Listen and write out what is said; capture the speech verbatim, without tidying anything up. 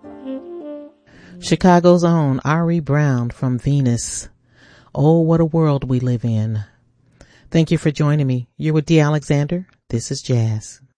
Chicago's own Ari Brown from Venus. Oh, what a world we live in. Thank you for joining me. You're with Dee Alexander. This is Jazz.